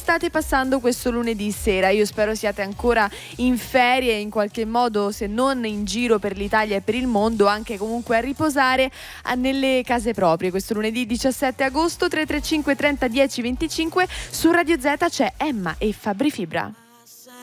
state passando questo lunedì sera. Io spero siate ancora in ferie, in qualche modo, se non in giro per l'Italia e per il mondo, anche comunque a riposare nelle case proprie. Questo lunedì 17 agosto 335 30 10 25 su Radio Z c'è Emma e Fabri Fibra.